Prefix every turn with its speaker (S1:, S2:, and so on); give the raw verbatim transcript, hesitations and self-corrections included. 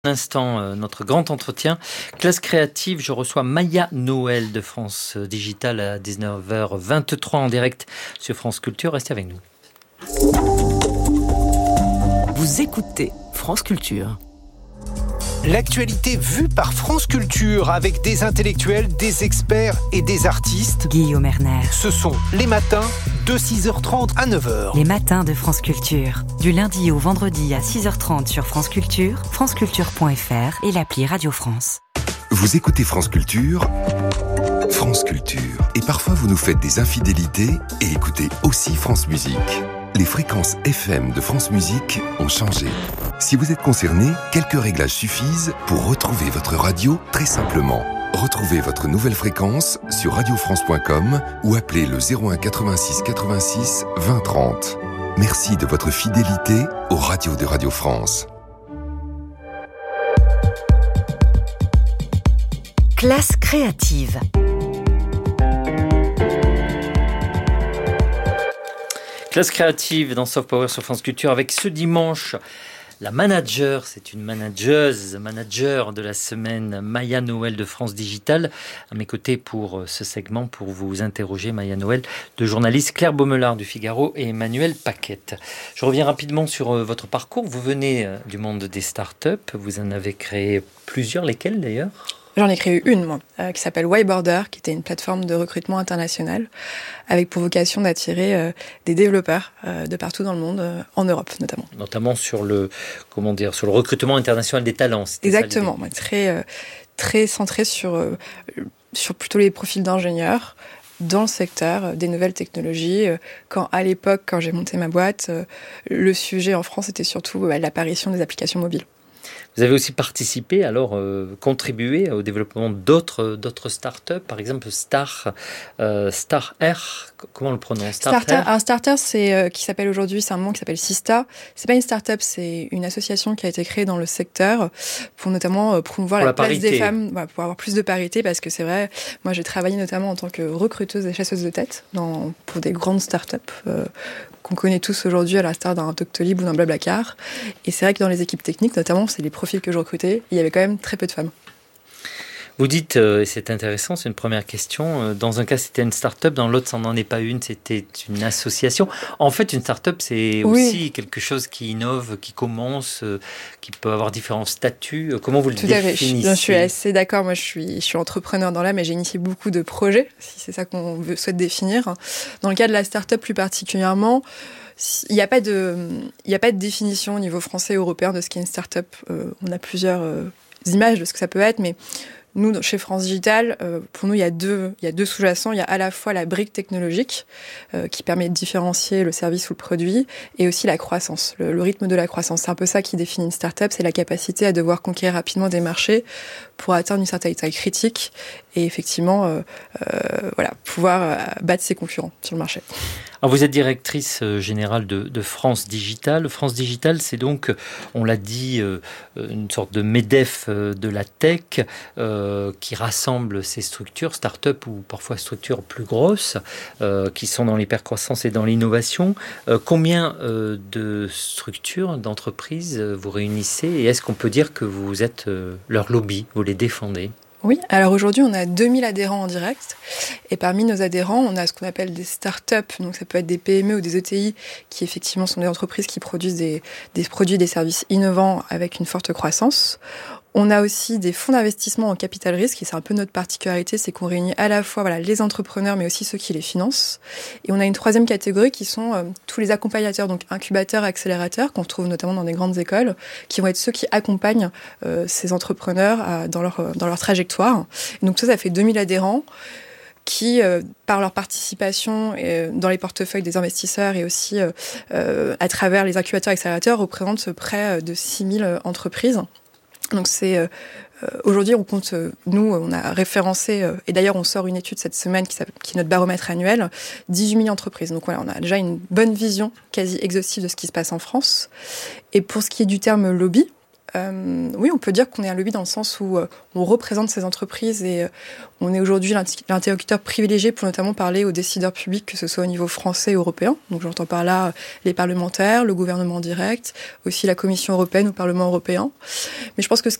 S1: Un instant, euh, notre grand entretien. Classe créative, je reçois Maya Noël de France Digital à dix-neuf heures vingt-trois en direct sur France Culture. Restez avec nous.
S2: Vous écoutez France Culture.
S3: L'actualité vue par France Culture avec des intellectuels, des experts et des artistes.
S4: Guillaume Erner.
S3: Ce sont les matins de six heures trente à neuf heures.
S4: Les matins de France Culture. Du lundi au vendredi à six heures trente sur France Culture, franceculture point f r et l'appli Radio France.
S5: Vous écoutez France Culture, France Culture. Et parfois vous nous faites des infidélités et écoutez aussi France Musique. Les fréquences F M de France Musique ont changé. Si vous êtes concerné, quelques réglages suffisent pour retrouver votre radio très simplement. Retrouvez votre nouvelle fréquence sur radio france point com ou appelez le zéro un quatre-vingt-six quatre-vingt-six vingt trente. Merci de votre fidélité aux radios de Radio France.
S4: Classe créative.
S1: Classe créative dans Soft Power sur France Culture avec ce dimanche la manager, c'est une manageuse, manager de la semaine, Maya Noël de France Digital. À mes côtés pour ce segment, pour vous interroger, Maya Noël, de journalistes Claire Baumelard du Figaro et Emmanuel Paquette. Je reviens rapidement sur votre parcours. Vous venez du monde des startups, vous en avez créé plusieurs, lesquelles d'ailleurs ?
S6: J'en ai créé une, moi, euh, qui s'appelle Yborder, qui était une plateforme de recrutement international, avec pour vocation d'attirer euh, des développeurs euh, de partout dans le monde, euh, en Europe notamment.
S1: Notamment sur le, comment dire, sur le recrutement international des talents.
S6: Exactement, ça, très, euh, très centré sur, euh, sur plutôt les profils d'ingénieurs dans le secteur euh, des nouvelles technologies. Euh, quand à l'époque, quand j'ai monté ma boîte, euh, le sujet en France était surtout euh, l'apparition des applications mobiles.
S1: Vous avez aussi participé, alors euh, contribué au développement d'autres, d'autres startups, par exemple Star, euh, Star Air, comment on le prononce
S6: Starter, Un starter, c'est, euh, qui s'appelle aujourd'hui, c'est un moment qui s'appelle Sista. C'est pas une startup, c'est une association qui a été créée dans le secteur pour notamment euh, promouvoir
S1: pour
S6: la,
S1: la
S6: place
S1: parité.
S6: des femmes, voilà, pour avoir plus de parité, parce que c'est vrai, moi j'ai travaillé notamment en tant que recruteuse et chasseuse de tête dans, pour des grandes startups euh, qu'on connaît tous aujourd'hui à l'instar d'un Doctolib ou d'un Blablacar. Et c'est vrai que dans les équipes techniques, notamment, c'est les profils que je recrutais, il y avait quand même très peu de femmes.
S1: Vous dites, euh, et c'est intéressant, c'est une première question, euh, dans un cas c'était une start-up, dans l'autre ça n'en est pas une, c'était une association. En fait, une start-up c'est
S6: oui.
S1: aussi quelque chose qui innove, qui commence, euh, qui peut avoir différents statuts. Comment vous le
S6: Tout
S1: définissez ?
S6: Tout à fait, je, je suis assez d'accord, moi je suis, je suis entrepreneur dans l'âme et j'ai initié beaucoup de projets, si c'est ça qu'on veut, souhaite définir. Dans le cas de la start-up plus particulièrement, il n'y a pas de, il n'y a pas de définition au niveau français et européen de ce qu'est une start-up. Euh, on a plusieurs euh, images de ce que ça peut être, mais nous, chez France Digital, euh, pour nous, il y a deux, il y a deux sous-jacents. Il y a à la fois la brique technologique euh, qui permet de différencier le service ou le produit, et aussi la croissance, le, le rythme de la croissance. C'est un peu ça qui définit une start-up, c'est la capacité à devoir conquérir rapidement des marchés pour atteindre une certaine taille critique et effectivement, euh, euh, voilà, pouvoir euh, battre ses concurrents sur le marché.
S1: Alors vous êtes directrice générale de, de France Digital. France Digital, c'est donc, on l'a dit, une sorte de MEDEF de la tech euh, qui rassemble ces structures, start-up ou parfois structures plus grosses, euh, qui sont dans l'hypercroissance et dans l'innovation. Euh, combien euh, de structures, d'entreprises vous réunissez et est-ce qu'on peut dire que vous êtes euh, leur lobby, vous les défendez ?
S6: Oui, alors aujourd'hui, on a deux mille adhérents en direct. Et parmi nos adhérents, on a ce qu'on appelle des startups. Donc, ça peut être des P M E ou des E T I qui, effectivement, sont des entreprises qui produisent des, des produits, des services innovants avec une forte croissance. On a aussi des fonds d'investissement en capital risque, et c'est un peu notre particularité, c'est qu'on réunit à la fois voilà, les entrepreneurs, mais aussi ceux qui les financent. Et on a une troisième catégorie qui sont euh, tous les accompagnateurs, donc incubateurs, accélérateurs, qu'on trouve notamment dans des grandes écoles, qui vont être ceux qui accompagnent euh, ces entrepreneurs à, dans, leur, dans leur trajectoire. Et donc ça, ça fait deux mille adhérents qui, euh, par leur participation euh, dans les portefeuilles des investisseurs et aussi euh, euh, à travers les incubateurs, accélérateurs, représentent près de six mille entreprises. Donc c'est euh, aujourd'hui on compte euh, nous on a référencé euh, et d'ailleurs on sort une étude cette semaine qui, qui est notre baromètre annuel, dix-huit mille entreprises. Donc voilà, on a déjà une bonne vision quasi exhaustive de ce qui se passe en France. Et pour ce qui est du terme lobby, Euh, oui, on peut dire qu'on est un lobby dans le sens où euh, on représente ces entreprises et euh, on est aujourd'hui l'interlocuteur privilégié pour notamment parler aux décideurs publics, que ce soit au niveau français et européen. Donc j'entends par là euh, les parlementaires, le gouvernement direct, aussi la Commission européenne ou le Parlement européen. Mais je pense que ce